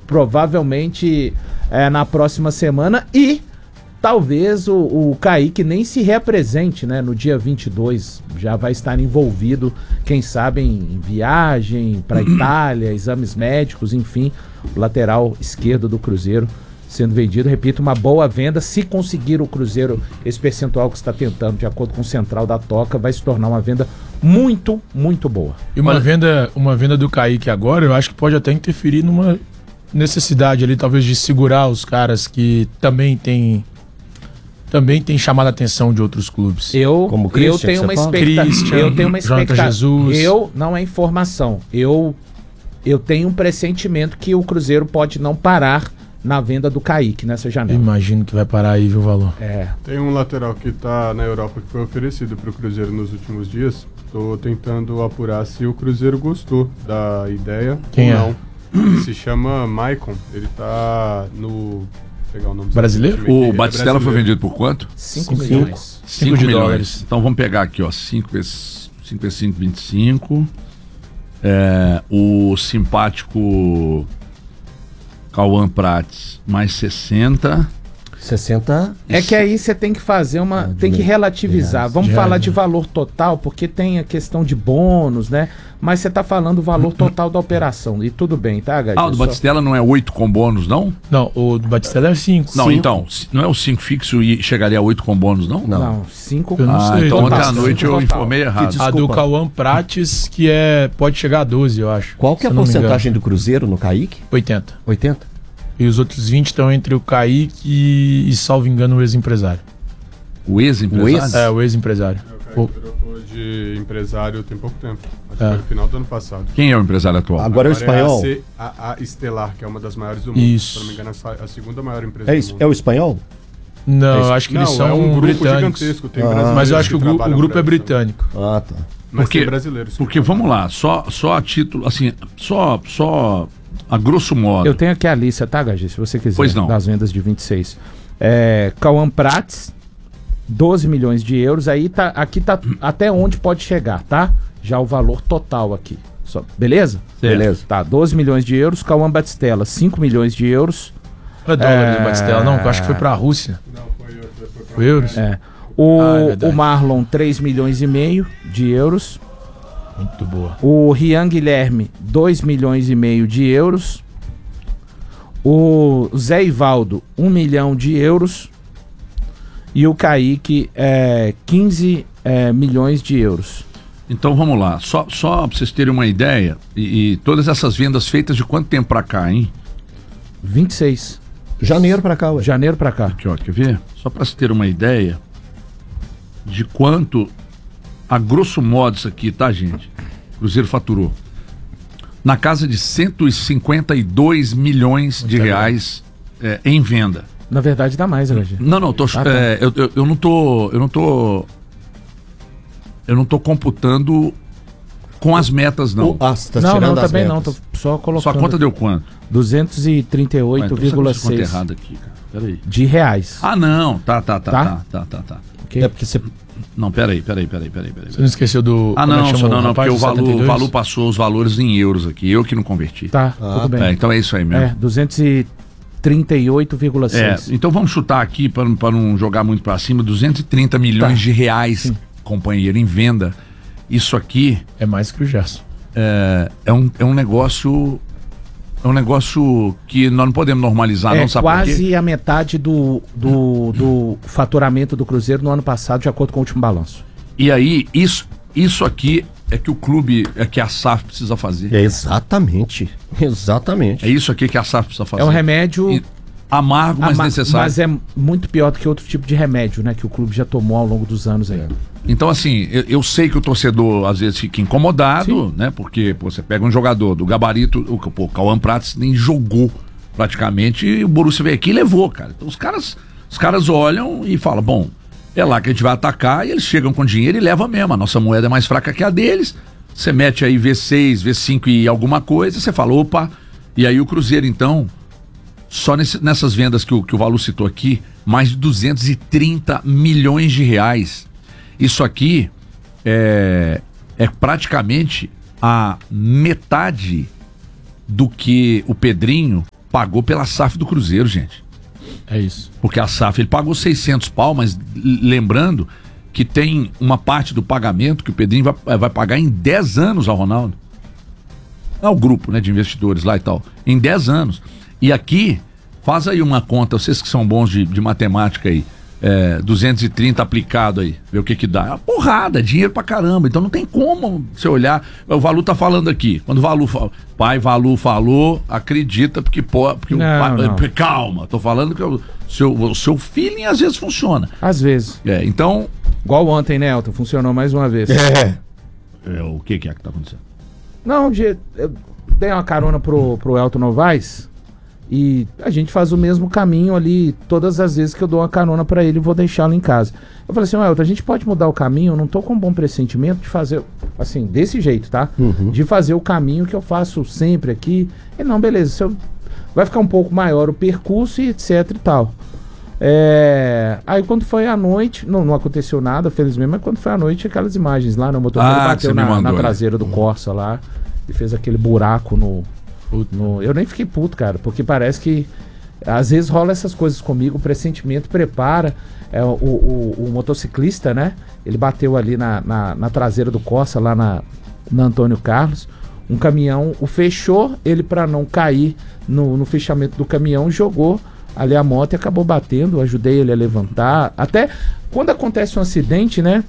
provavelmente na próxima semana, e talvez o Kaique nem se reapresente, né, no dia 22, já vai estar envolvido, quem sabe, em viagem para Itália, exames médicos, enfim, o lateral esquerdo do Cruzeiro sendo vendido. Repito, uma boa venda. Se conseguir o Cruzeiro esse percentual que está tentando, de acordo com o Central da Toca, vai se tornar uma venda muito, muito boa. E uma venda do Kaique agora, eu acho que pode até interferir numa necessidade ali, talvez, de segurar os caras que também tem chamado a atenção de outros clubes. Eu tenho uma expectativa. Jesus. Não é informação. Eu tenho um pressentimento que o Cruzeiro pode não parar na venda do Kaique nessa janela. Imagino que vai parar aí, viu, o valor. Tem um lateral que está na Europa que foi oferecido para o Cruzeiro nos últimos dias. Estou tentando apurar se o Cruzeiro gostou da ideia ou não. Ele se chama Maicon. Ele está no... Pegar o nome brasileiro? O Batistella foi vendido por quanto? 5 milhões. 5 milhões. Então vamos pegar aqui, ó. 5 vezes 5, 25. O simpático Cauã Prates, mais 60. 60. É que aí você tem que fazer tem que relativizar. Vamos falar de valor total, porque tem a questão de bônus, né? Mas você tá falando o valor total da operação. E tudo bem, tá, Gadi? O do Batistella não é 8 com bônus, não? Não, o do Batistella é 5. Não, então, não é o 5 fixo e chegaria a 8 com bônus, não? Não, 5 com bônus. Então ontem à noite eu informei errado. A do Cauã Prates, que pode chegar a 12, eu acho. Qual que é a porcentagem do Cruzeiro no Kaique? 80. 80? E os outros 20 estão entre o Kaique e, salvo engano, o ex-empresário. O ex-empresário? O ex-empresário. O Kaique trocou de empresário tem pouco tempo. Acho que foi no final do ano passado. Quem é o empresário atual? Agora é o espanhol. A Estelar, que é uma das maiores do mundo. Isso. Se não me engano, a segunda maior empresa do mundo. É o espanhol? Não, eu acho que eles são um grupo britânicos. gigantesco. Tem Mas eu acho que o grupo é britânico. Ah, tá. Mas tem brasileiros. Porque, vamos lá, só a título, assim, só a grosso modo. Eu tenho aqui a lista, tá, Gagi? Se você quiser. Pois não. Das vendas de 26. Cauã Prates, 12 milhões de euros. Aqui tá até onde pode chegar, tá? Já o valor total aqui. Beleza? Beleza. Tá, 12 milhões de euros. Cauã Batistella, 5 milhões de euros. Não é dólares do Batistella, não? Eu acho que foi pra Rússia. Não, foi euros? O Marlon, 3 milhões e meio de euros. Muito boa. O Rian Guilherme, 2 milhões e meio de euros. O Zé Ivaldo, 1 milhão de euros. E o Kaique, 15 milhões de euros. Então vamos lá, só pra vocês terem uma ideia, e todas essas vendas feitas de quanto tempo pra cá, hein? 26. Janeiro pra cá, ué. Janeiro pra cá. Aqui, ó, quer ver? Só pra se ter uma ideia de quanto, a grosso modo isso aqui, tá, gente? O Cruzeiro faturou na casa de 152 milhões de reais em venda. Na verdade dá mais, Gagi. Não, eu não tô computando com as metas, não. Não, também não, tô só colocando. Sua conta deu quanto? 238,6 errado aqui, cara. Peraí. de reais. Ah, não. Tá. Okay. É porque você... Não, peraí. Você não esqueceu do... Não, porque o valor passou os valores em euros aqui. Eu que não converti. Tá, tudo bem. Então é isso aí mesmo. 238,6. Então vamos chutar aqui, para não jogar muito para cima, 230 milhões de reais, sim, companheiro, em venda. Isso aqui... É mais que o Gerson. É um negócio que nós não podemos normalizar, não, sabe quase por quê? a metade do faturamento do Cruzeiro no ano passado, de acordo com o último balanço. E aí, isso aqui é que o clube, é que a SAF precisa fazer. Exatamente. É isso aqui que a SAF precisa fazer. É um remédio... amargo, mas necessário. Mas é muito pior do que outro tipo de remédio, né? Que o clube já tomou ao longo dos anos aí. Então, assim, eu sei que o torcedor às vezes fica incomodado, sim, né? Porque você pega um jogador do gabarito, o Cauã Prates nem jogou praticamente, e o Borussia veio aqui e levou, cara. Então os caras olham e falam, bom, é lá que a gente vai atacar, e eles chegam com dinheiro e levam mesmo. A nossa moeda é mais fraca que a deles. Você mete aí V6, V5 e alguma coisa, você fala, opa, e aí o Cruzeiro, então, só nessas vendas que o Valu citou aqui, mais de 230 milhões de reais. Isso aqui é praticamente a metade do que o Pedrinho pagou pela SAF do Cruzeiro, gente. É isso. Porque a SAF, ele pagou 600 pau, mas lembrando que tem uma parte do pagamento que o Pedrinho vai pagar em 10 anos ao Ronaldo. É o grupo, né, de investidores lá e tal. Em 10 anos. E aqui, faz aí uma conta, vocês que são bons de matemática aí, 230 aplicado aí, ver o que dá. É uma porrada, dinheiro pra caramba. Então não tem como você olhar. O Valu tá falando aqui. Quando o Valu fala, pai Valu falou, acredita porque não, o pai. Calma, tô falando que o seu feeling às vezes funciona. Às vezes. Então. Igual ontem, né, Elton? Funcionou mais uma vez. O que é que tá acontecendo? Não, eu dei uma carona pro Elton Novaes. E a gente faz o mesmo caminho ali todas as vezes que eu dou uma carona pra ele e vou deixá-lo em casa. Eu falei assim, Elton, a gente pode mudar o caminho? Eu não tô com um bom pressentimento de fazer, assim, desse jeito, tá? De fazer o caminho que eu faço sempre aqui. Ele, não, beleza, vai ficar um pouco maior o percurso e etc e tal. Aí quando foi à noite, não aconteceu nada, felizmente, mas quando foi à noite, aquelas imagens lá, o motor bateu na traseira do Corsa lá e fez aquele buraco eu nem fiquei puto, cara, porque parece que às vezes rola essas coisas comigo, o pressentimento prepara. O motociclista, né? Ele bateu ali na traseira do Corsa, lá na Antônio Carlos. Um caminhão o fechou, ele, para não cair no fechamento do caminhão, jogou ali a moto e acabou batendo. Ajudei ele a levantar. Até quando acontece um acidente, né?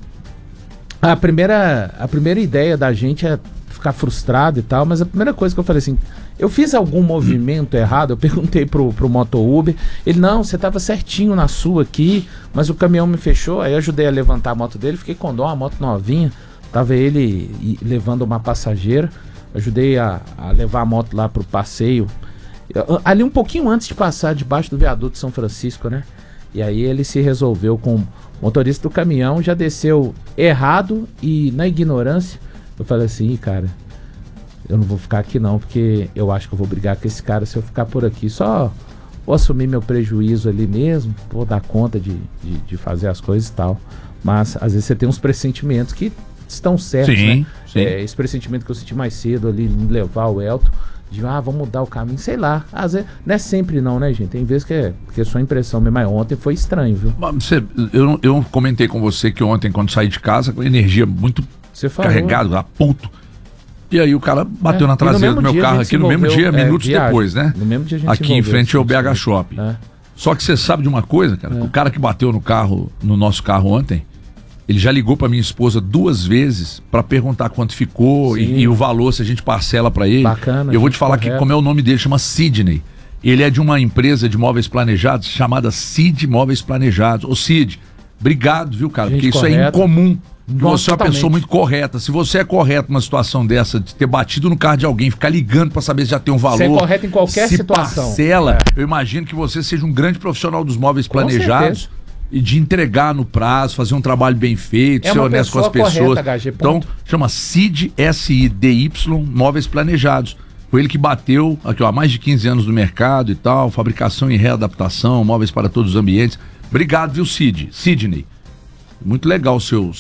A primeira ideia da gente é ficar frustrado e tal, mas a primeira coisa que eu falei assim, eu fiz algum movimento errado? Eu perguntei pro Moto Uber, ele, não, você tava certinho na sua aqui, mas o caminhão me fechou. Aí eu ajudei a levantar a moto dele, fiquei com dó, uma moto novinha, tava ele levando uma passageira, ajudei a levar a moto lá pro passeio, ali um pouquinho antes de passar debaixo do viaduto de São Francisco, né? E aí ele se resolveu com o motorista do caminhão, já desceu errado e na ignorância. Eu falei assim, cara, eu não vou ficar aqui não, porque eu acho que eu vou brigar com esse cara se eu ficar por aqui. Só vou assumir meu prejuízo ali mesmo, vou dar conta de fazer as coisas e tal. Mas às vezes você tem uns pressentimentos que estão certos, né? Sim. Esse pressentimento que eu senti mais cedo ali, me levar o Elton, de vamos mudar o caminho, sei lá. Às vezes, não é sempre não, né, gente? Tem vezes que porque a sua impressão mesmo, mas ontem foi estranho, viu? Eu comentei com você que ontem, quando saí de casa, com energia muito carregada, a ponto. E aí o cara bateu na traseira do meu carro aqui no mesmo dia, minutos depois, né? No mesmo dia a gente aqui em frente ao BH Shopping. Só que você sabe de uma coisa, cara? O cara que bateu no nosso carro ontem, ele já ligou pra minha esposa 2 vezes pra perguntar quanto ficou e o valor, se a gente parcela pra ele. Bacana. Eu vou te falar que como é o nome dele, chama Sidney. Ele é de uma empresa de móveis planejados chamada Cid Móveis Planejados. Ô Cid, obrigado, viu, cara? Porque isso é incomum. Você é uma pessoa muito correta. Se você é correto numa situação dessa, de ter batido no carro de alguém, ficar ligando pra saber se já tem um valor. Você é correto em qualquer situação. Parcela, eu imagino que você seja um grande profissional dos móveis planejados. E de entregar no prazo, fazer um trabalho bem feito, ser honesto com as pessoas. Correta, então, chama Cid, S-I-D-Y, Móveis Planejados. Foi ele que bateu, aqui ó, há mais de 15 anos no mercado e tal, fabricação e readaptação, móveis para todos os ambientes. Obrigado, viu, Sidney? Muito legal o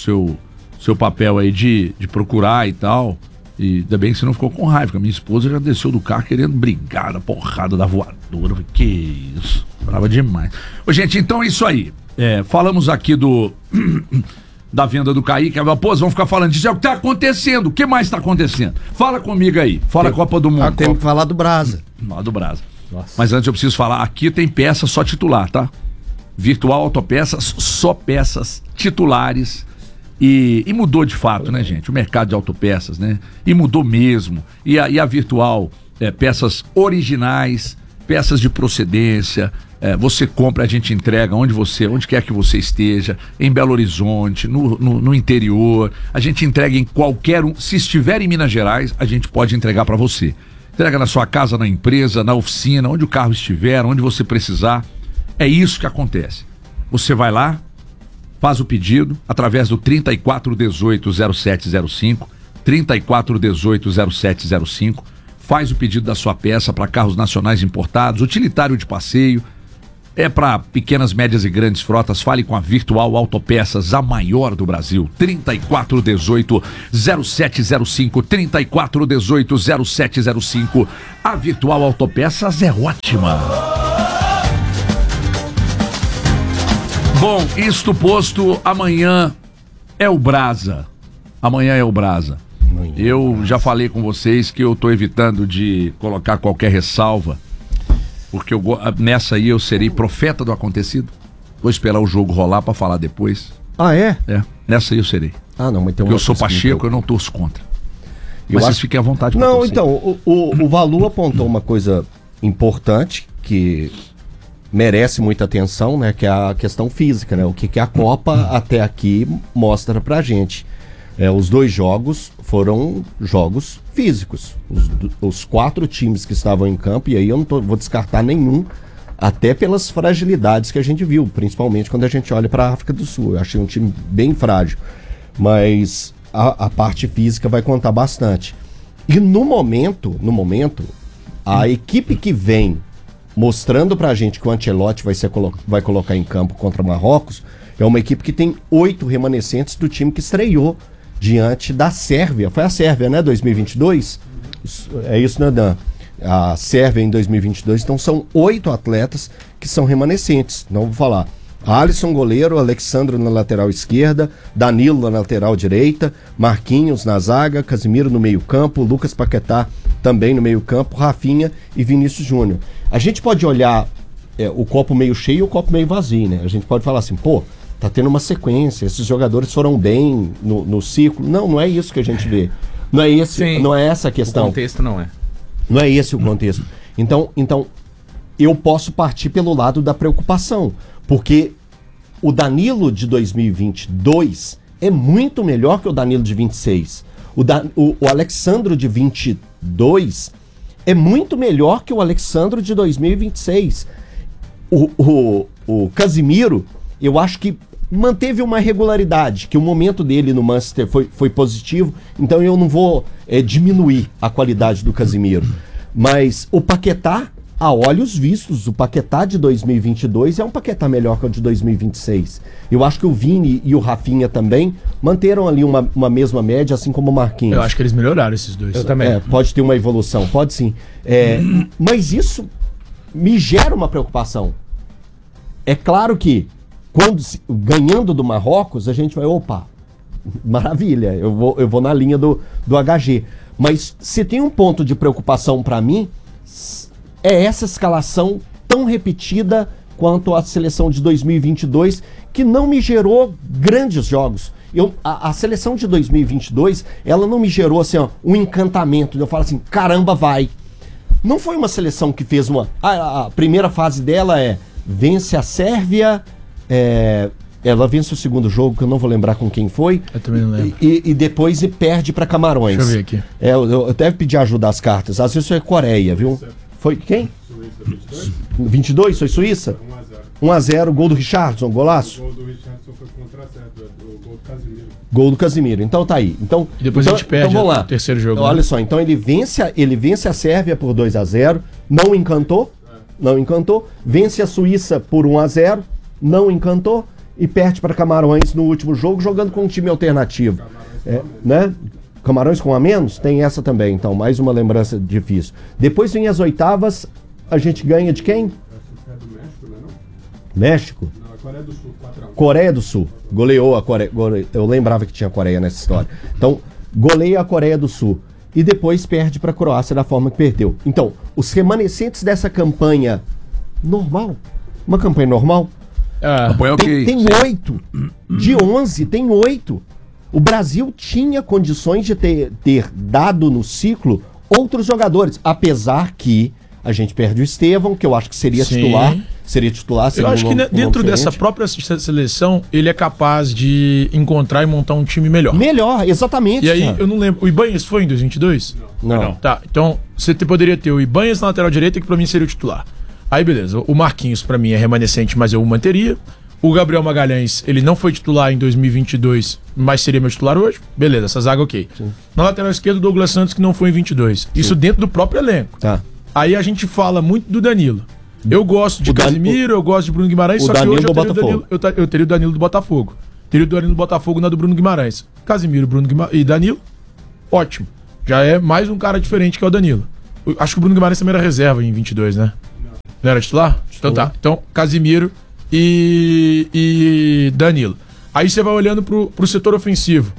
seu papel aí de procurar e tal. E ainda bem que você não ficou com raiva, porque a minha esposa já desceu do carro querendo brigar, da porrada da voadora. Que isso, brava demais. Ô, gente, então é isso aí. Falamos aqui da venda do Kaique. Pô, vamos ficar falando disso. É o que tá acontecendo. O que mais tá acontecendo? Fala comigo aí. Fala Copa do Mundo. Tem que falar do Brasa. Falar do Brasa. Nossa. Mas antes eu preciso falar, aqui tem peça só titular, tá? Virtual Autopeças, só peças titulares. E mudou de fato, né, gente? O mercado de autopeças, né? E mudou mesmo. E a Virtual, peças originais, peças de procedência. Você compra, a gente entrega onde quer que você esteja, em Belo Horizonte, no interior. A gente entrega em qualquer um. Se estiver em Minas Gerais, a gente pode entregar para você. Entrega na sua casa, na empresa, na oficina, onde o carro estiver, onde você precisar. É isso que acontece. Você vai lá, faz o pedido através do 3418-0705, 3418-0705, faz o pedido da sua peça para carros nacionais importados, utilitário de passeio, É para pequenas, médias e grandes frotas. Fale com a Virtual Autopeças, a maior do Brasil. 3418-0705. 3418-0705. A Virtual Autopeças é ótima. Bom, isto posto, amanhã é o Brasa. Amanhã é o Brasa. Eu já falei com vocês que eu tô evitando de colocar qualquer ressalva, porque nessa aí eu serei profeta do acontecido. Vou esperar o jogo rolar pra falar depois. Ah, é? É, nessa aí eu serei. Ah, não, mas tem Porque eu sou Pacheco, eu não torço contra. Mas vocês fiquem à vontade pra Não, torcer. então, o Valu apontou uma coisa importante que merece muita atenção, né? Que é a questão física, né? O que a Copa até aqui mostra pra gente. Os 2 jogos foram jogos físicos. Os 4 times que estavam em campo, e aí eu não vou descartar nenhum, até pelas fragilidades que a gente viu, principalmente quando a gente olha para a África do Sul. Eu achei um time bem frágil, mas a parte física vai contar bastante. E no momento, a equipe que vem mostrando pra gente que o Ancelotti vai colocar em campo contra Marrocos é uma equipe que tem 8 remanescentes do time que estreou diante da Sérvia. Foi a Sérvia, né, 2022? É isso, né, Dan? A Sérvia em 2022. Então são 8 atletas que são remanescentes. Não vou falar. Alisson, goleiro, Alexandro na lateral esquerda, Danilo na lateral direita, Marquinhos na zaga, Casimiro no meio campo, Lucas Paquetá também no meio campo, Rafinha e Vinícius Júnior. A gente pode olhar o copo meio cheio e o copo meio vazio, né? A gente pode falar assim, pô, tá tendo uma sequência, esses jogadores foram bem no ciclo. Não é isso que a gente vê. Não é essa a questão. O contexto não é. Não é esse o contexto. Então, eu posso partir pelo lado da preocupação, porque o Danilo de 2022 é muito melhor que o Danilo de 26. O Alexandro de 22 é muito melhor que o Alexandro de 2026. O Casimiro, eu acho que manteve uma regularidade, que o momento dele no Manchester foi positivo, então eu não vou diminuir a qualidade do Casimiro. Mas o Paquetá, a olhos vistos, o Paquetá de 2022 é um Paquetá melhor que o de 2026. Eu acho que o Vini e o Rafinha também manteram ali uma mesma média, assim como o Marquinhos. Eu acho que eles melhoraram esses dois. Eu também. Pode ter uma evolução, pode sim. Mas isso me gera uma preocupação. É claro que ganhando do Marrocos, a gente vai, opa, maravilha, eu vou na linha do HG. Mas se tem um ponto de preocupação para mim, é essa escalação tão repetida quanto a seleção de 2022, que não me gerou grandes jogos. A seleção de 2022, ela não me gerou assim, um encantamento. Eu falo assim, caramba, vai. Não foi uma seleção que fez a primeira fase dela vence a Sérvia, ela vence o segundo jogo, que eu não vou lembrar com quem foi. Eu também não lembro. E depois perde para Camarões. Deixa eu ver aqui. Eu até pedi ajuda às cartas. Às vezes foi Coreia, viu? Foi quem? Suíça, 22, foi Suíça? 1-0, gol do Richardson, golaço? O gol do Richardson foi contra a Sérvia, o gol do Casimiro. Gol do Casimiro, então tá aí. E depois a gente perde vamos lá. o terceiro jogo. Olha só, então ele vence a Sérvia por 2-0, não encantou, vence a Suíça por 1-0, não encantou, e perde para Camarões no último jogo, jogando com um time alternativo. Né? Camarões com a menos? Tem essa também, então, mais uma lembrança difícil. Depois vem as oitavas, a gente ganha de quem? Acho que é do México, não é não? México? Não, é Coreia do Sul, 4-1. Coreia do Sul. Goleou a Coreia. Eu lembrava que tinha Coreia nessa história. Então, goleia a Coreia do Sul. E depois perde para a Croácia da forma que perdeu. Então, os remanescentes dessa campanha normal, uma campanha normal, tem 8. De 11, tem 8. O Brasil tinha condições de ter dado no ciclo outros jogadores, apesar que a gente perde o Estevão, que eu acho que seria titular. Eu acho que dentro dessa própria seleção, ele é capaz de encontrar e montar um time melhor. Melhor, exatamente. E aí, eu não lembro. O Ibanez foi em 2022? Não. Tá, então você poderia ter o Ibanez na lateral direita, que pra mim seria o titular. Aí, beleza. O Marquinhos, pra mim, é remanescente, mas eu o manteria. O Gabriel Magalhães, ele não foi titular em 2022, mas seria meu titular hoje. Beleza, essa zaga ok. Sim. Na lateral esquerda, o Douglas Santos, que não foi em 22. Sim. Isso dentro do próprio elenco. Tá. Aí a gente fala muito do Danilo. Eu gosto de Casimiro, eu gosto de Bruno Guimarães, só que hoje eu teria o Danilo do Botafogo. Teria o Danilo do Botafogo na do Bruno Guimarães. Casimiro, Bruno Guimarães e Danilo, ótimo. Já é mais um cara diferente que é o Danilo. Eu acho que o Bruno Guimarães também era reserva em 22, né? Não era titular? Então tá. Então, Casimiro e Danilo. Aí você vai olhando pro setor ofensivo.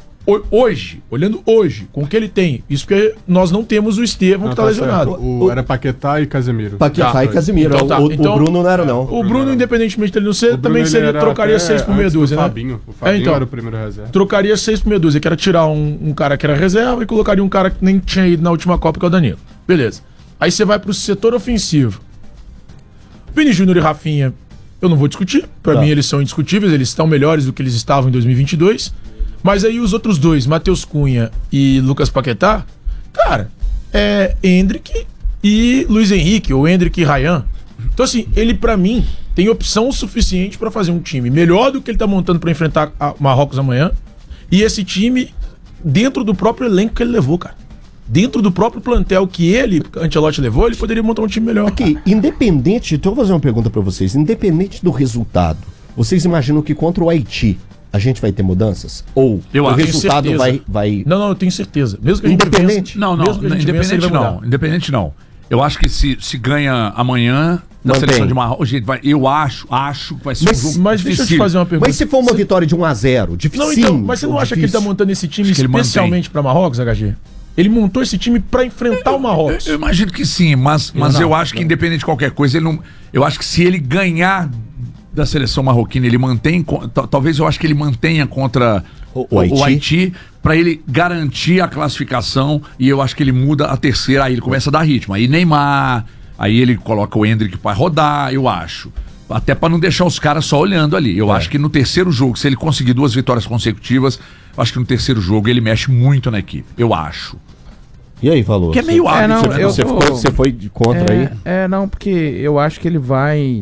Olhando hoje, com o que ele tem, isso porque nós não temos o Estevão que tá lesionado. Era Paquetá e Casemiro. Paquetá e Casemiro. Então, o Bruno não era, não. O Bruno, independentemente dele não ser, também trocaria 6 por meia dúzia, né? O Fabinho era o primeiro reserva. Trocaria 6 por meia dúzia, que era tirar um cara que era reserva e colocaria um cara que nem tinha ido na última Copa, que é o Danilo. Beleza. Aí você vai pro setor ofensivo. Vini Júnior e Rafinha, eu não vou discutir. Pra mim, eles são indiscutíveis, eles estão melhores do que eles estavam em 2022. Mas aí os outros dois, Matheus Cunha e Lucas Paquetá, cara, é Endrick e Luiz Henrique, ou Endrick e Ryan. Então assim, ele pra mim tem opção suficiente pra fazer um time melhor do que ele tá montando pra enfrentar a Marrocos amanhã. E esse time dentro do próprio elenco que ele levou, cara. Dentro do próprio plantel que Ancelotti levou, ele poderia montar um time melhor. Aqui, independente, então eu vou fazer uma pergunta pra vocês, independente do resultado, vocês imaginam que contra o Haiti a gente vai ter mudanças? Ou o resultado vai... Não, eu tenho certeza. Mesmo que a gente independente? Não, independente não. Eu acho que se ganha amanhã na seleção de Marrocos, eu acho que vai ser um jogo Mas deixa eu te fazer uma pergunta. Mas se for uma vitória de 1-0, difícil. Não, então, mas você não acha que ele tá montando esse time especialmente pra Marrocos, HG? Ele montou esse time pra enfrentar o Marrocos. Eu imagino que sim, mas eu acho que independente de qualquer coisa, ele não. Eu acho que se ele ganhar da seleção marroquina, ele mantém, talvez eu acho que ele mantenha contra o Haiti para ele garantir a classificação, e eu acho que ele muda a terceira, aí ele começa a dar ritmo, aí Neymar, aí ele coloca o Endrick para rodar, eu acho, até para não deixar os caras só olhando ali. Eu acho que no terceiro jogo, se ele conseguir 2 vitórias consecutivas, eu acho que no terceiro jogo ele mexe muito na equipe, eu acho. E aí, Valor? Que é meio hábito, né? Você foi contra aí? Não, porque eu acho que ele vai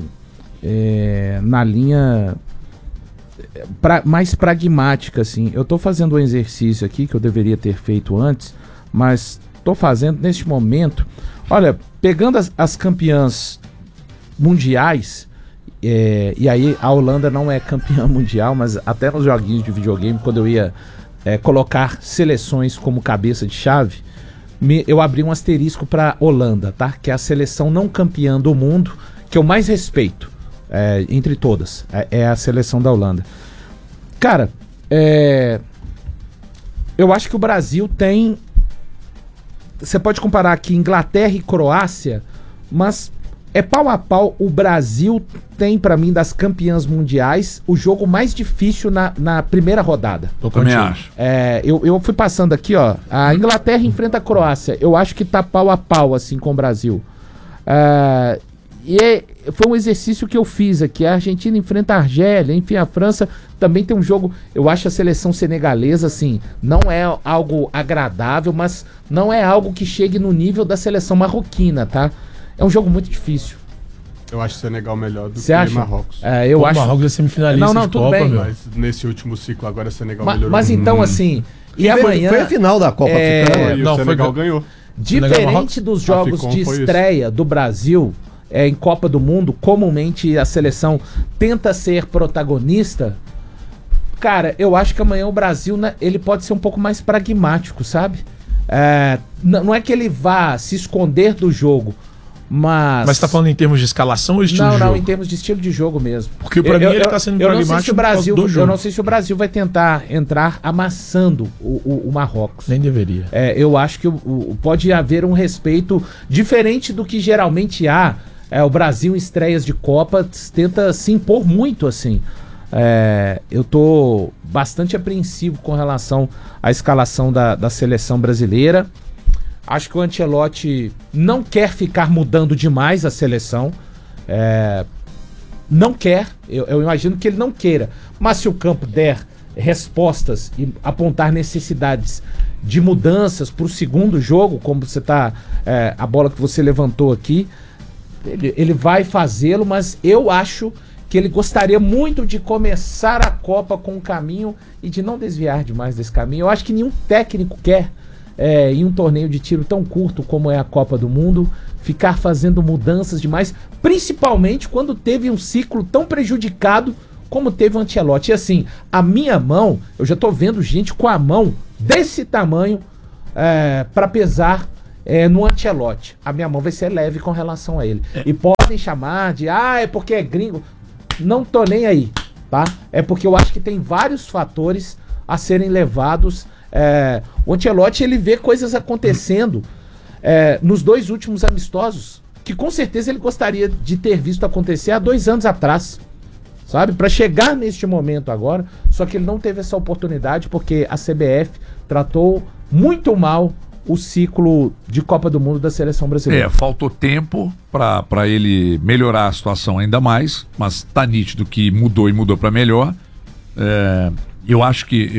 na linha mais pragmática, assim. Eu tô fazendo um exercício aqui que eu deveria ter feito antes, mas tô fazendo neste momento. Olha, pegando as campeãs mundiais, e aí a Holanda não é campeã mundial, mas até nos joguinhos de videogame, quando eu ia colocar seleções como cabeça de chave, eu abri um asterisco pra Holanda, tá? Que é a seleção não campeã do mundo que eu mais respeito. Entre todas, é a seleção da Holanda. Cara, eu acho que o Brasil tem... Você pode comparar aqui Inglaterra e Croácia, mas é pau a pau. O Brasil tem, pra mim, das campeãs mundiais, o jogo mais difícil na primeira rodada. Eu também acho. Eu fui passando aqui, ó. A Inglaterra enfrenta a Croácia. Eu acho que tá pau a pau, assim, com o Brasil. Foi um exercício que eu fiz aqui. A Argentina enfrenta a Argélia, enfim, a França também tem um jogo. Eu acho a seleção senegalesa, assim, não é algo agradável, mas não é algo que chegue no nível da seleção marroquina, tá? É um jogo muito difícil. Eu acho Senegal melhor do Cê que acha? Marrocos. Eu acho. Marrocos é semifinalista não, de tudo Copa, bem. meu. Mas nesse último ciclo agora Senegal melhorou. Mas então, assim, e amanhã... Foi a final da Copa Africana. E o Senegal ganhou. Diferente dos jogos de estreia do Brasil em Copa do Mundo, comumente a seleção tenta ser protagonista. Cara, eu acho que amanhã o Brasil, né, ele pode ser um pouco mais pragmático, sabe? Não é que ele vá se esconder do jogo, mas... Mas você tá falando em termos de escalação ou estilo de jogo? Não, em termos de estilo de jogo mesmo. Porque pra mim ele tá sendo pragmático eu não sei se o Brasil vai tentar entrar amassando o Marrocos. Nem deveria. Eu acho que pode haver um respeito diferente do que geralmente há. O Brasil em estreias de Copa tenta se impor muito, assim. Eu tô bastante apreensivo com relação à escalação da seleção brasileira. Acho que o Ancelotti não quer ficar mudando demais a seleção. Não quer. Eu imagino que ele não queira. Mas se o campo der respostas e apontar necessidades de mudanças para o segundo jogo, como você tá... a bola que você levantou aqui, ele vai fazê-lo, mas eu acho que ele gostaria muito de começar a Copa com um caminho e de não desviar demais desse caminho. Eu acho que nenhum técnico quer em um torneio de tiro tão curto como é a Copa do Mundo, ficar fazendo mudanças demais, principalmente quando teve um ciclo tão prejudicado como teve o Ancelotti. E assim, a minha mão, eu já tô vendo gente com a mão desse tamanho para pesar no Ancelotti. A minha mão vai ser leve com relação a ele. E podem chamar de, é porque é gringo. Não tô nem aí, tá? É porque eu acho que tem vários fatores a serem levados. O Ancelotti, ele vê coisas acontecendo nos 2 últimos amistosos que com certeza ele gostaria de ter visto acontecer há 2 anos atrás, sabe? Para chegar neste momento agora, só que ele não teve essa oportunidade porque a CBF tratou muito mal o ciclo de Copa do Mundo da seleção brasileira. Faltou tempo para ele melhorar a situação ainda mais, mas tá nítido que mudou e mudou para melhor. Eu acho que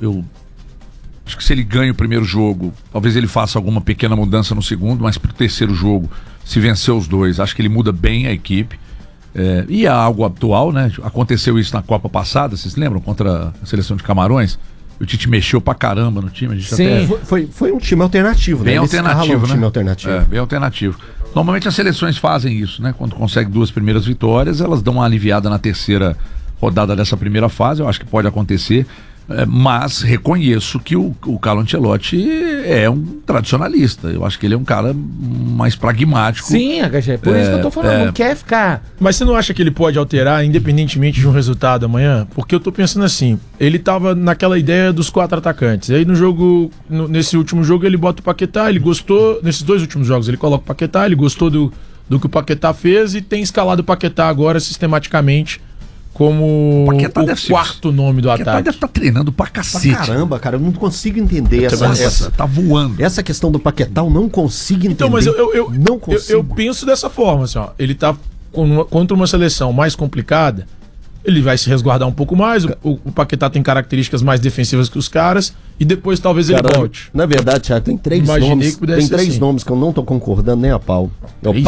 acho que se ele ganha o primeiro jogo, talvez ele faça alguma pequena mudança no segundo, mas pro terceiro jogo, se vencer os 2, acho que ele muda bem a equipe. E é algo atual, né? Aconteceu isso na Copa passada, vocês lembram? Contra a seleção de Camarões. O Tite mexeu pra caramba no time. A gente Sim, foi um time alternativo, bem né? alternativo, né? Time alternativo. Bem alternativo. Normalmente as seleções fazem isso, né? Quando conseguem 2 primeiras vitórias, elas dão uma aliviada na terceira rodada dessa primeira fase. Eu acho que pode acontecer. Mas reconheço que o Carlo Ancelotti é um tradicionalista. Eu acho que ele é um cara mais pragmático. Sim, HG, por isso que eu tô falando, não quer ficar... Mas você não acha que ele pode alterar independentemente de um resultado amanhã? Porque eu tô pensando assim, ele tava naquela ideia dos 4 atacantes. Aí no jogo, nesse último jogo ele bota o Paquetá, ele gostou, nesses 2 últimos jogos ele coloca o Paquetá, ele gostou do que o Paquetá fez e tem escalado o Paquetá agora sistematicamente como o 4º nome do ataque. Paquetá deve estar treinando pra cacete. Pra caramba, cara, eu não consigo entender tá voando. Essa questão do Paquetá eu não consigo entender. Então, mas não consigo. Eu penso dessa forma, assim, ó, ele tá contra uma seleção mais complicada, ele vai se resguardar um pouco mais, o Paquetá tem características mais defensivas que os caras, e depois talvez ele volte. Na verdade, Thiago, tem 3 nomes. Tem 3 nomes que eu não tô concordando nem a pau. O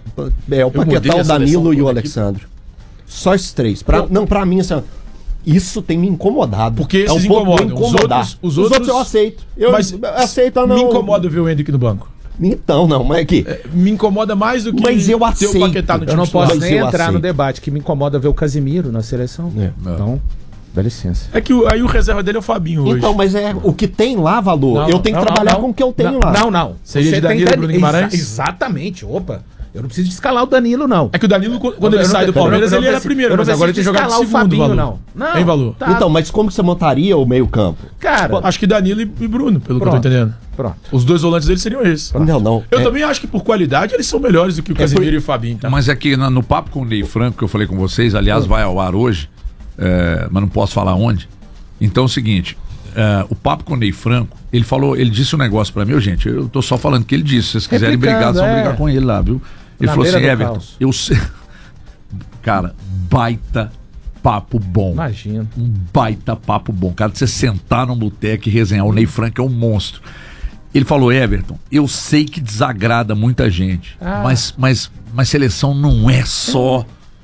Paquetá, o Danilo e o Alexandre. Só esses 3. Pra mim, assim, isso tem me incomodado. Porque esses incomodam. Os outros eu aceito. Eu aceito ou não. Me incomoda ver o Hendrick no banco. Então, não, mas aqui. Me incomoda mais do que eu aceito. ter o Paquetá no time. Eu não posso nem entrar aceito. no debate, que me incomoda ver o Casimiro na seleção. Então, dá licença. É que aí o reserva dele é o Fabinho hoje. Então, mas o que tem lá, Valor, eu tenho que trabalhar com o que eu tenho lá. Não. Seria de Danilo e Bruno Guimarães? Exatamente, opa. Eu não preciso de escalar o Danilo, não. É que o Danilo, quando ele sai do Palmeiras, ele era primeiro, mas agora ele tem jogado segundo, Fabinho, Valor. Não. Tem Valor. Tá. Então, mas como que você montaria o meio campo? Cara... Acho que Danilo e Bruno, pelo que eu tô entendendo. Pronto. Os 2 volantes dele seriam esses. Não. Eu também acho que por qualidade eles são melhores do que o Casemiro e o Fabinho. Tá? Mas é que no papo com o Ney Franco, que eu falei com vocês, aliás, vai ao ar hoje, mas não posso falar onde. Então é o seguinte, o papo com o Ney Franco, ele disse um negócio pra mim, gente, eu tô só falando o que ele disse, se vocês quiserem brigar, vocês vão brigar com ele lá, viu? Ele falou assim, Everton, eu sei... Cara, baita papo bom. Imagina. Um baita papo bom. Cara, de você sentar num boteco e resenhar. O Ney Franco é um monstro. Ele falou, Everton, eu sei que desagrada muita gente, mas seleção não é só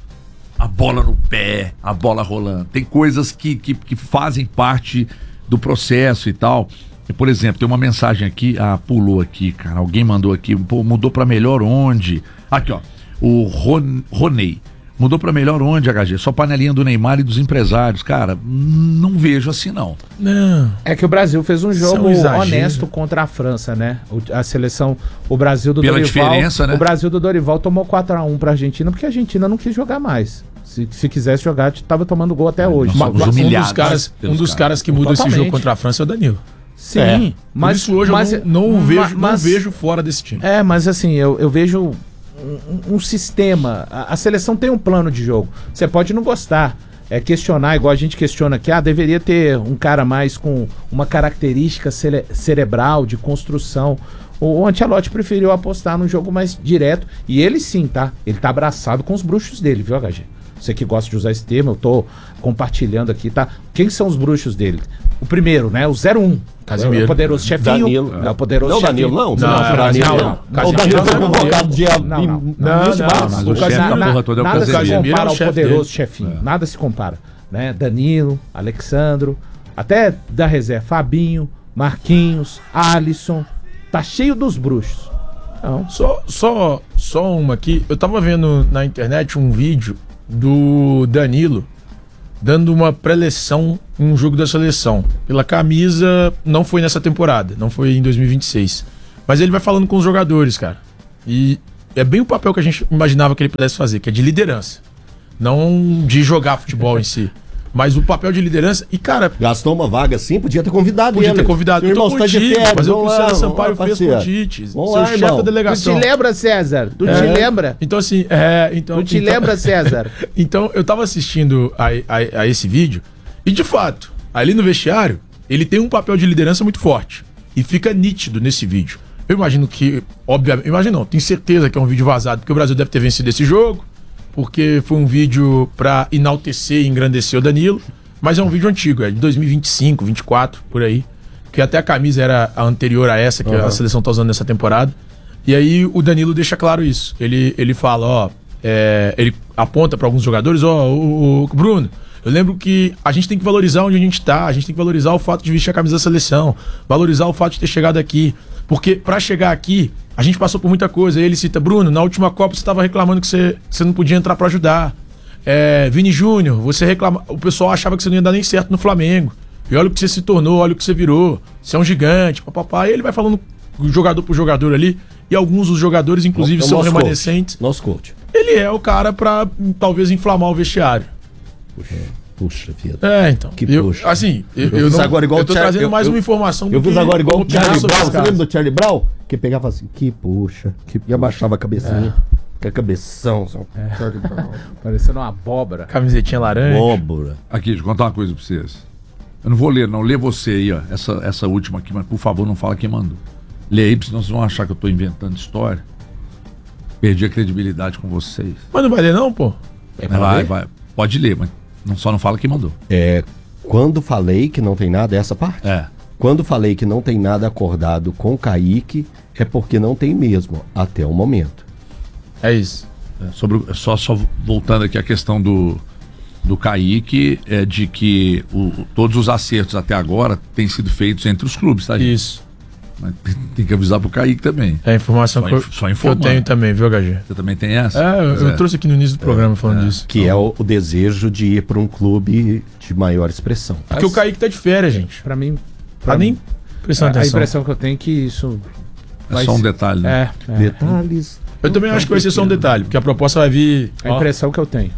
a bola no pé, a bola rolando. Tem coisas que fazem parte do processo e tal. Por exemplo, tem uma mensagem aqui, pulou aqui, cara, alguém mandou aqui, mudou pra melhor onde? Aqui, ó, o Ronei. Mudou pra melhor onde, HG? Só panelinha do Neymar e dos empresários. Cara, não vejo assim, não. Não. É que o Brasil fez um jogo honesto contra a França, né? A seleção, o Brasil do Pela Dorival... diferença, né? O Brasil do Dorival tomou 4-1 pra Argentina, porque a Argentina não quis jogar mais. Se quisesse jogar, tava tomando gol até hoje. Um dos caras que muda esse jogo contra a França é o Danilo. Sim, mas isso hoje eu não vejo fora desse time. Mas assim, eu vejo um sistema. A seleção tem um plano de jogo. Você pode não gostar, questionar, igual a gente questiona aqui, deveria ter um cara mais com uma característica cerebral de construção. O Ancelotti preferiu apostar num jogo mais direto, e ele sim, tá? Ele tá abraçado com os bruxos dele, viu, HG? Você que gosta de usar esse termo, eu tô compartilhando aqui, tá? Quem são os bruxos dele? O primeiro, né? O 01. Casimiro. O poderoso chefinho. Danilo. É o poderoso não, chefinho. Danilo, não. Não. O Danilo foi convocado de... Não. O chefe da porra toda é o Nada se Casemiro. compara ao poderoso chefinho. Nada se compara. Né? Danilo, Alexandro, até da reserva, Fabinho, Marquinhos, Alisson. Tá cheio dos bruxos. Então, Só uma aqui. Eu tava vendo na internet um vídeo do Danilo dando uma preleção em um jogo da seleção. Pela camisa, não foi nessa temporada, não foi em 2026. Mas ele vai falando com os jogadores, cara. E é bem o papel que a gente imaginava que ele pudesse fazer, que é de liderança. Não de jogar futebol em si. Mas o papel de liderança. E, cara. Gastou uma vaga assim, podia ter convidado Podia ele. ter convidado. Seu irmão, Eu tô você tá de contigo, férias, fazer o que o vamos lá, César Sampaio vamos lá, fez com o parceiro. Tite. Vamos Seu lá, chefe irmão. da tu delegação. te lembra, César? Tu te lembra? Então, assim. Tu te lembra, César? Então, eu tava assistindo a esse vídeo. E, de fato, ali no vestiário, ele tem um papel de liderança muito forte. E fica nítido nesse vídeo. Eu imagino que, obviamente, imagino não, tenho certeza que é um vídeo vazado, porque o Brasil deve ter vencido esse jogo, porque foi um vídeo pra enaltecer e engrandecer o Danilo, mas é um vídeo antigo, é de 2025, 24, por aí, que até a camisa era a anterior a essa que a seleção tá usando nessa temporada. E aí o Danilo deixa claro isso. Ele fala, ele aponta pra alguns jogadores, o Bruno, eu lembro que a gente tem que valorizar onde a gente tá, a gente tem que valorizar o fato de vestir a camisa da seleção, valorizar o fato de ter chegado aqui. Porque pra chegar aqui, a gente passou por muita coisa. Aí ele cita, Bruno, na última Copa você tava reclamando que você não podia entrar pra ajudar. Vini Júnior, você reclama. O pessoal achava que você não ia dar nem certo no Flamengo. E olha o que você se tornou, olha o que você virou. Você é um gigante, papapá. E ele vai falando jogador por jogador ali. E alguns dos jogadores, inclusive, são remanescentes. Nosso coach. Ele é o cara pra talvez inflamar o vestiário. Puxa vida. Então. Que puxa. Assim, eu fiz não, agora igual eu tô o Charlie- trazendo mais uma informação Eu do fiz que agora igual o opinião Charlie sobre Brown. esse Você caso. lembra do Charlie Brown? Que pegava assim, que puxa. E abaixava a cabecinha. Que cabeção. Charlie Brown. Parecendo uma abóbora. Camisetinha laranja. Bóbora. Aqui, deixa eu contar uma coisa pra vocês. Eu não vou ler, não. Lê você aí, ó. Essa última aqui, mas por favor, não fala quem mandou. Lê aí, senão vocês vão achar que eu tô inventando história. Perdi a credibilidade com vocês. Mas não vai ler não, pô? Vai. Pode ler, mas só não fala quem mandou. Quando falei que não tem nada, é essa parte? É. Quando falei que não tem nada acordado com o Kaique, é porque não tem mesmo, até o momento. É isso. Só voltando aqui à questão do Kaique, de que todos os acertos até agora têm sido feitos entre os clubes, tá, gente? Isso. Mas tem que avisar pro Kaique também. É a informação Só que eu informando. tenho também, viu, HG? Você também tem essa? Eu trouxe aqui no início do programa falando disso. Que é o desejo de ir para um clube de maior expressão. Porque o Kaique tá de férias, gente. Pra mim, Tá nem prestando a atenção. impressão que eu tenho é que isso... É só um detalhe, né? Detalhes. Eu também acho que vai ser só um detalhe, porque a proposta vai vir... A impressão que eu tenho.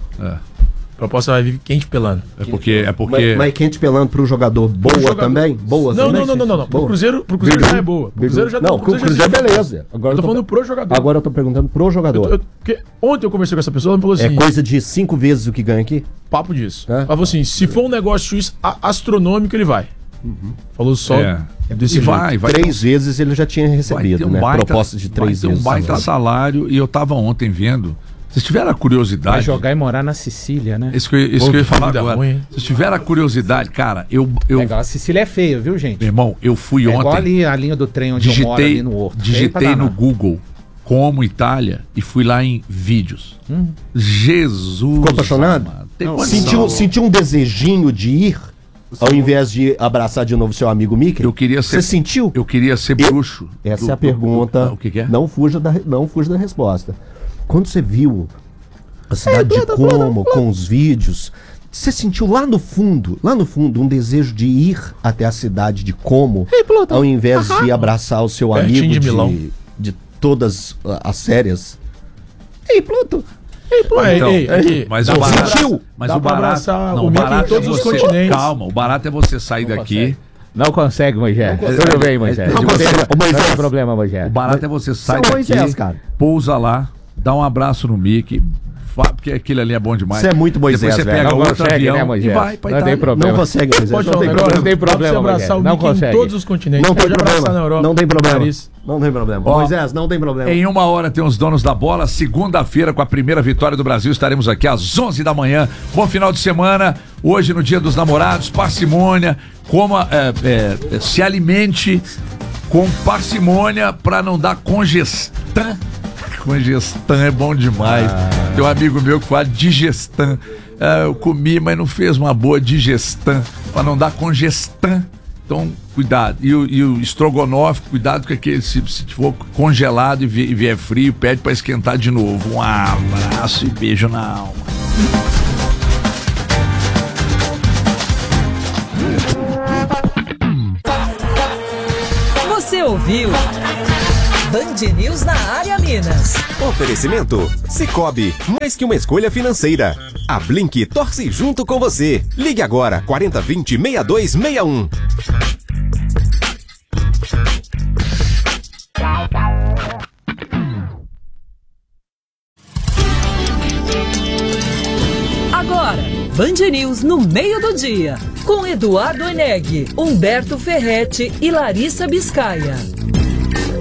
A proposta vai vir quente pelando. É porque... Mas quente pelando para o jogador boa jogador- também? Boa Não. também? Pro Boa. Cruzeiro já é boa. Pro Cruzeiro já Não, pro Cruzeiro já existe. beleza. Agora Eu tô falando pro jogador. Agora eu tô perguntando pro jogador. Porque ontem eu conversei com essa pessoa, ela me falou assim... É coisa de 5 vezes o que ganha aqui? Papo disso. É? Ela falou assim, se for um negócio astronômico, ele vai. Falou só desse E jeito. vai 3 vezes ele já tinha vai ter recebido, um né? baita, Proposta de 3 vai ter vezes. um baita salário. E eu tava ontem vendo. Vocês tiveram a curiosidade? Vai jogar e morar na Sicília, né? Isso que eu ia falar vida agora. ruim, hein? Vocês tiveram a curiosidade, cara, Legal, a Sicília é feia, viu, gente? meu irmão, eu fui É igual ontem, ali a linha do trem onde eu moro ali no Horto. Feio pra digitei no danar. Google como Itália e fui lá em vídeos. Jesus. Ficou apaixonado? amado, tem condição. Sentiu um desejinho de ir, ao invés de abraçar de novo seu amigo Mickey? Eu queria ser. Você sentiu? Eu queria ser bruxo. Essa é a pergunta. O que é? Não fuja da resposta. Quando você viu a cidade de Como, com os vídeos, você sentiu lá no fundo, um desejo de ir até a cidade de Como, ao invés de abraçar o seu Pertinho amigo de Milão. de todas as férias? Ei, Pluto! Então, aqui, mas dá o pra barato, abraçar- mas dá o pra barato, abraçar não, o o Mickey barato em todos é os você, continentes. calma, o barato é você sair daqui. Não consegue, Moisés. Tudo bem, Moisés. Não consegue. Ô, Moisés. Não tem problema, Moisés. O barato é você sair São daqui, Moisés, cara. pousa lá, dá um abraço no Mickey, porque aquele ali é bom demais. Você é muito Moisés, Depois você velho. pega Não outro consegue, avião né, e Moisés? vai pra Não tem Itália. problema. Não consegue, Moisés. Pode Não falar um tem negócio, problema. Não tem dá pra você problema, abraçar o Moisés. Não Mickey em consegue. todos os continentes. Não tem Pode abraçar na problema. Europa. Não tem problema. Paris. Não tem problema. Ó, Moisés, não tem problema. Em 1 hora tem os donos da bola. Segunda-feira, com a primeira vitória do Brasil, estaremos aqui às 11 da manhã. Bom final de semana. Hoje, no Dia dos Namorados, parcimônia. Se alimente com parcimônia para não dar congestão. Congestão é bom demais. Tem um amigo meu que fala digestão. Eu comi, mas não fez uma boa digestão. Para não dar congestão. Então, cuidado. E o estrogonofe, cuidado com aquele, se for congelado e vier frio, pede para esquentar de novo. Um abraço e beijo na alma. Você ouviu Band News na área Minas. Oferecimento Sicoob, mais que uma escolha financeira. A Blink torce junto com você. Ligue agora 4020-6261. Agora, Band News no meio do dia, com Eduardo Eneg, Humberto Ferretti e Larissa Biscaia.